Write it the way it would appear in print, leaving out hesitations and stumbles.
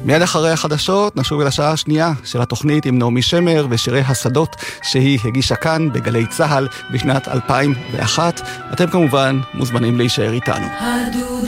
מיד אחרי החדשות נשוב אל השעה השנייה של התוכנית עם נעמי שמר ושירי השדות שהיא הגישה כאן בגלי צהל בשנת 2001. אתם כמובן מוזמנים להישאר איתנו.